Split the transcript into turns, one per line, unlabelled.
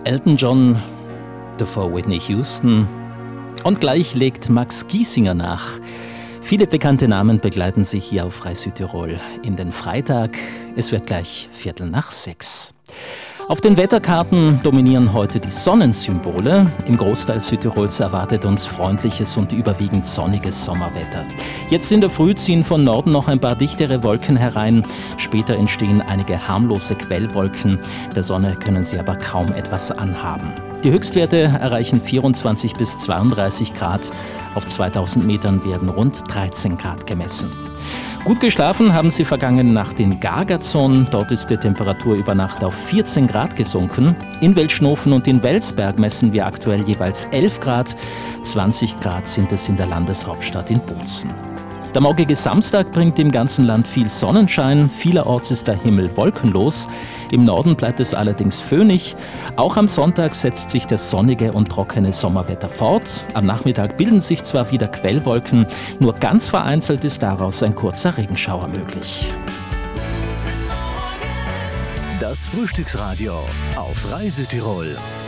Elton John, davor Whitney Houston und gleich legt Max Giesinger nach. Viele bekannte Namen begleiten sich hier auf Frei Südtirol in den Freitag. Es wird gleich 5:45. Auf den Wetterkarten dominieren heute die Sonnensymbole. Im Großteil Südtirols erwartet uns freundliches und überwiegend sonniges Sommerwetter. Jetzt in der Früh ziehen von Norden noch ein paar dichtere Wolken herein. Später entstehen einige harmlose Quellwolken. Der Sonne können sie aber kaum etwas anhaben. Die Höchstwerte erreichen 24 bis 32 Grad. Auf 2000 Metern werden rund 13 Grad gemessen. Gut geschlafen haben sie vergangene Nacht in Gargazon. Dort ist die Temperatur über Nacht auf 14 Grad gesunken. In Weltschnofen und in Welsberg messen wir aktuell jeweils 11 Grad. 20 Grad sind es in der Landeshauptstadt in Bozen. Der morgige Samstag bringt im ganzen Land viel Sonnenschein. Vielerorts ist der Himmel wolkenlos. Im Norden bleibt es allerdings föhnig. Auch am Sonntag setzt sich das sonnige und trockene Sommerwetter fort. Am Nachmittag bilden sich zwar wieder Quellwolken, nur ganz vereinzelt ist daraus ein kurzer Regenschauer möglich.
Das Frühstücksradio auf Frei Südtirol.